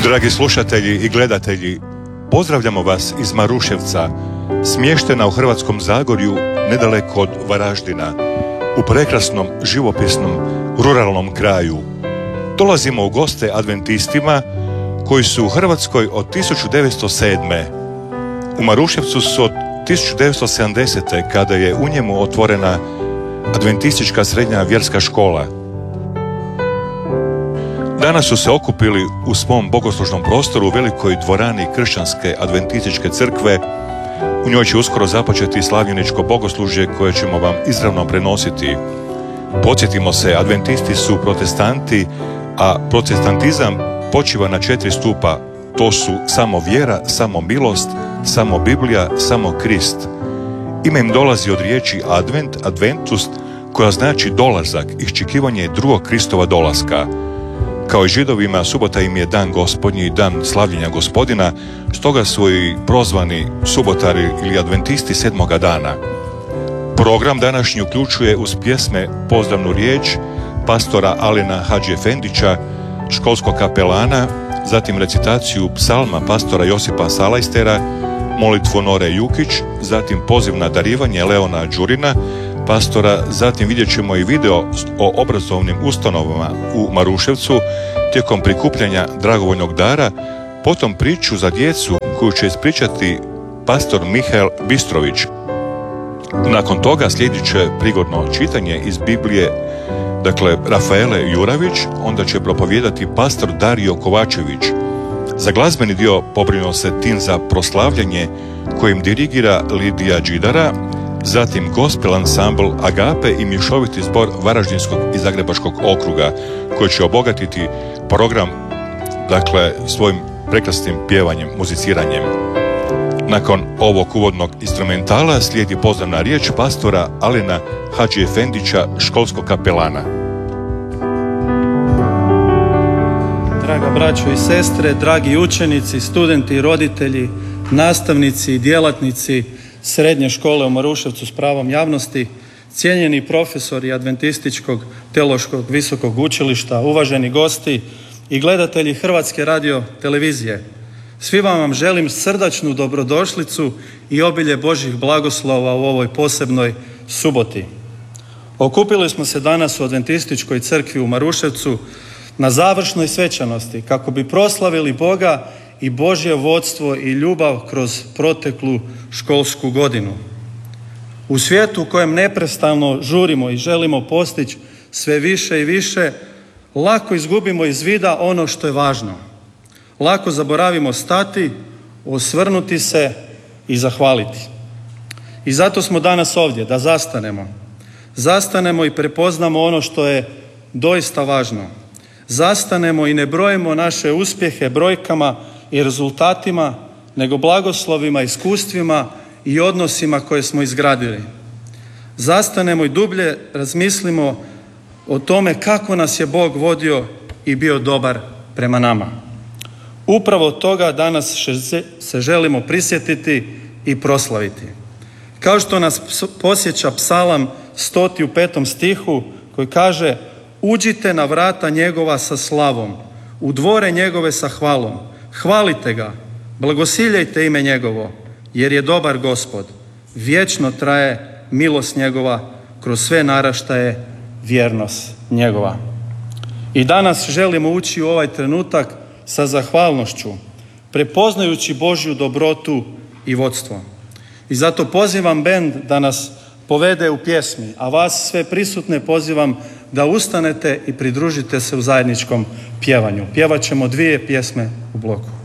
Dragi slušatelji i gledatelji, pozdravljamo vas iz Maruševca, smještena u Hrvatskom Zagorju, nedaleko od Varaždina, u prekrasnom, živopisnom, ruralnom kraju. Dolazimo u goste adventistima koji su u Hrvatskoj od 1907. U Maruševcu su od 1970. kada je u njemu otvorena adventistička srednja vjerska škola. Danas su se okupili u svom bogoslužnom prostoru u velikoj dvorani Kršćanske adventističke crkve. U njoj će uskoro započeti slavljeničko bogoslužje koje ćemo vam izravno prenositi. Podsjetimo se, adventisti su protestanti, a protestantizam počiva na 4 stupa. To su samo vjera, samo milost, samo Biblija, samo Krist. Ime im dolazi od riječi advent, adventus, koja znači dolazak, iščekivanje drugog Kristova dolaska. Kao i Židovima, subota im je dan Gospodnji, dan slavljenja Gospodina, stoga su i prozvani subotari ili adventisti 7. dana. Program današnji uključuje uz pjesme pozdravnu riječ pastora Alena Hadžiefendića, školskog kapelana, zatim recitaciju psalma pastora Josipa Salajstera, molitvu Nore Jukić, zatim poziv na darivanje Leona Đurina, pastora, zatim vidjet ćemo i video o obrazovnim ustanovama u Maruševcu tijekom prikupljanja dragovoljnog dara, potom priču za djecu koju će ispričati pastor Mihael Bistrović. Nakon toga slijedit će prigodno čitanje iz Biblije, dakle Rafaele Juravić, onda će propovijedati pastor Dario Kovačević. Za glazbeni dio pobrinuo se tim za proslavljanje kojim dirigira Lidija Đidara, zatim gospel ansambl Agape i mješoviti zbor Varaždinskog i Zagrebačkog okruga koji će obogatiti program, dakle, svojim prekrasnim pjevanjem, muziciranjem. Nakon ovog uvodnog instrumentala slijedi pozdravna riječ pastora Alena Hadžiefendića, školskog kapelana. Draga braćo i sestre, dragi učenici, studenti, roditelji, nastavnici i djelatnici Srednje škole u Maruševcu s pravom javnosti, cijenjeni profesori Adventističkog teološkog visokog učilišta, uvaženi gosti i gledatelji Hrvatske radio televizije. Svima vam želim srdačnu dobrodošlicu i obilje Božjih blagoslova u ovoj posebnoj suboti. Okupili smo se danas u Adventističkoj crkvi u Maruševcu na završnoj svečanosti kako bi proslavili Boga i Božje vodstvo i ljubav kroz proteklu školsku godinu. U svijetu u kojem neprestano žurimo i želimo postići sve više i više, lako izgubimo iz vida ono što je važno. Lako zaboravimo stati, osvrnuti se i zahvaliti. I zato smo danas ovdje, da zastanemo. Zastanemo i prepoznamo ono što je doista važno. Zastanemo i ne brojimo naše uspjehe brojkama i rezultatima, nego blagoslovima, iskustvima i odnosima koje smo izgradili. Zastanemo i dublje razmislimo o tome kako nas je Bog vodio i bio dobar prema nama. Upravo toga danas se želimo prisjetiti i proslaviti. Kao što nas podsjeća psalam 100. u 5. stihu koji kaže: uđite na vrata njegova sa slavom, u dvore njegove sa hvalom. Hvalite ga, blagosiljajte ime njegovo, jer je dobar Gospod. Vječno traje milost njegova, kroz sve naraštaje vjernost njegova. I danas želimo ući u ovaj trenutak sa zahvalnošću, prepoznajući Božju dobrotu i vodstvo. I zato pozivam bend da nas povede u pjesmi, a vas sve prisutne pozivam da ustanete i pridružite se u zajedničkom pjevanju. Pjevat ćemo 2 pjesme u bloku.